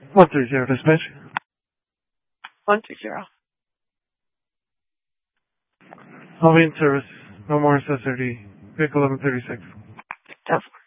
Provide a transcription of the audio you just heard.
130 dispatch. 130. I'll be in service. No more necessity. Vehicle 1136. Definitely.